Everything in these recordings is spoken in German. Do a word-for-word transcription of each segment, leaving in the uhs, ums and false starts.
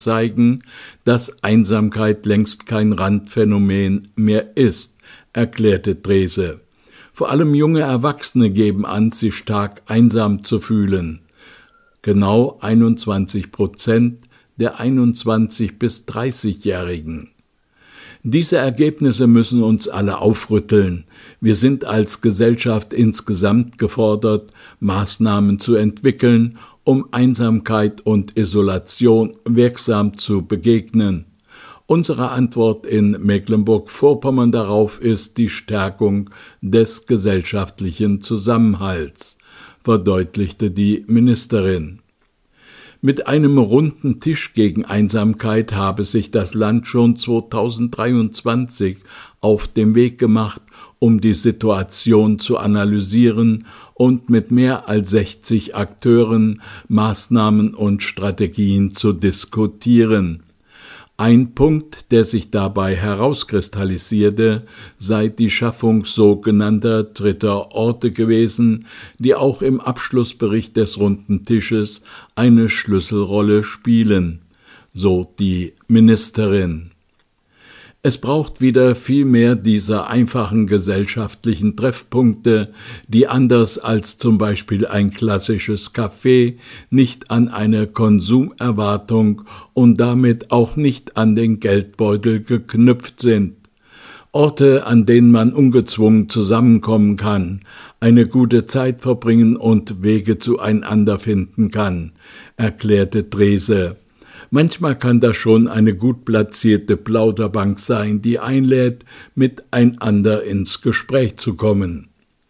zeigen, dass Einsamkeit längst kein Randphänomen mehr ist, erklärte Drese. Vor allem junge Erwachsene geben an, sich stark einsam zu fühlen. Genau einundzwanzig Prozent der einundzwanzig- bis dreißigjährigen. Diese Ergebnisse müssen uns alle aufrütteln. Wir sind als Gesellschaft insgesamt gefordert, Maßnahmen zu entwickeln, um Einsamkeit und Isolation wirksam zu begegnen. Unsere Antwort in Mecklenburg-Vorpommern darauf ist die Stärkung des gesellschaftlichen Zusammenhalts, verdeutlichte die Ministerin. Mit einem runden Tisch gegen Einsamkeit habe sich das Land schon zweitausenddreiundzwanzig auf den Weg gemacht, um die Situation zu analysieren und mit mehr als sechzig Akteuren Maßnahmen und Strategien zu diskutieren. Ein Punkt, der sich dabei herauskristallisierte, sei die Schaffung sogenannter dritter Orte gewesen, die auch im Abschlussbericht des Runden Tisches eine Schlüsselrolle spielen, so die Ministerin. Es braucht wieder viel mehr dieser einfachen gesellschaftlichen Treffpunkte, die anders als zum Beispiel ein klassisches Café nicht an eine Konsumerwartung und damit auch nicht an den Geldbeutel geknüpft sind. Orte, an denen man ungezwungen zusammenkommen kann, eine gute Zeit verbringen und Wege zueinander finden kann, erklärte Drese. Manchmal kann das schon eine gut platzierte Plauderbank sein, die einlädt, miteinander ins Gespräch zu kommen.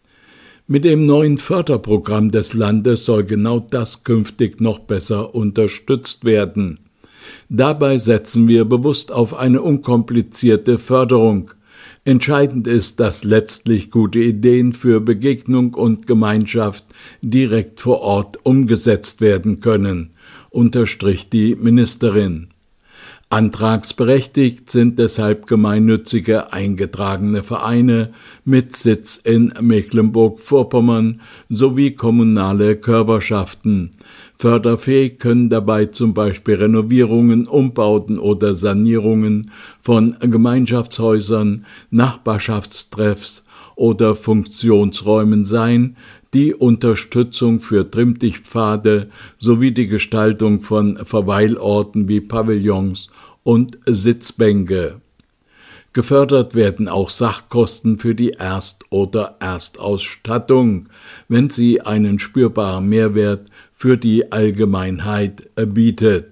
Mit dem neuen Förderprogramm des Landes soll genau das künftig noch besser unterstützt werden. Dabei setzen wir bewusst auf eine unkomplizierte Förderung. Entscheidend ist, dass letztlich gute Ideen für Begegnung und Gemeinschaft direkt vor Ort umgesetzt werden können, unterstrich die Ministerin. Antragsberechtigt sind deshalb gemeinnützige eingetragene Vereine mit Sitz in Mecklenburg-Vorpommern sowie kommunale Körperschaften. Förderfähig können dabei zum Beispiel Renovierungen, Umbauten oder Sanierungen von Gemeinschaftshäusern, Nachbarschaftstreffs oder Funktionsräumen sein, die Unterstützung für Trimmdichtpfade sowie die Gestaltung von Verweilorten wie Pavillons und Sitzbänke. Gefördert werden auch Sachkosten für die Erst- oder Erstausstattung, wenn sie einen spürbaren Mehrwert für die Allgemeinheit bietet.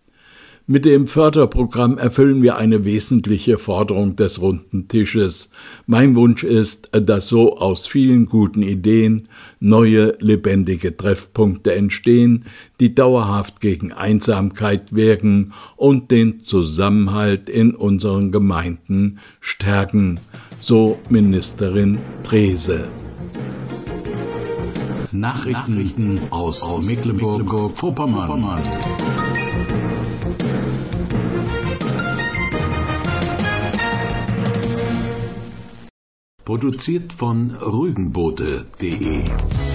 Mit dem Förderprogramm erfüllen wir eine wesentliche Forderung des Runden Tisches. Mein Wunsch ist, dass so aus vielen guten Ideen neue, lebendige Treffpunkte entstehen, die dauerhaft gegen Einsamkeit wirken und den Zusammenhalt in unseren Gemeinden stärken, so Ministerin Drese. Nachrichten aus Mecklenburg-Vorpommern. Produziert von rügenboote punkt de